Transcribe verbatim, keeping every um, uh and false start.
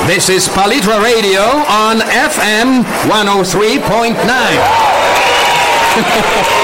This is Palitra Radio on F M one oh three point nine.